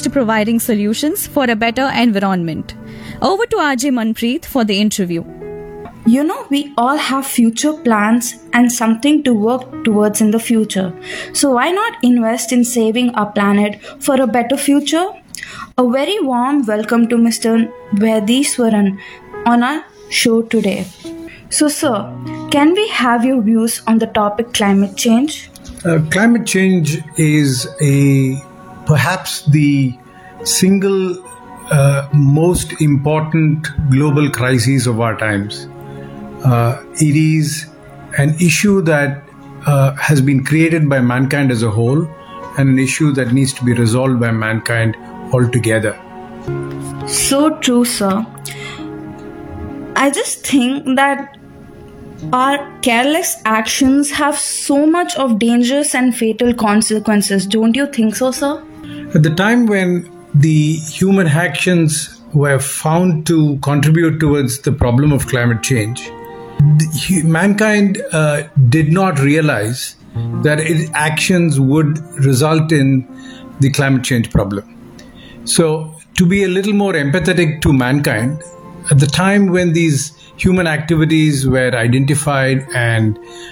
to providing solutions for a better environment. Over to RJ Manpreet for the interview. You know, we all have future plans and something to work towards in the future. So why not invest in saving our planet for a better future? A very warm welcome to Mr. Vaidiswaran on our show today. So sir, can we have your views on the topic climate change? Climate change is perhaps the single most important global crisis of our times. It is an issue that has been created by mankind as a whole, and an issue that needs to be resolved by mankind altogether. So true, sir. I just think that our careless actions have so much of dangerous and fatal consequences. Don't you think so, sir? At the time when the human actions were found to contribute towards the problem of climate change, mankind did not realize that its actions would result in the climate change problem. So, to be a little more empathetic to mankind, at the time when these human activities were identified and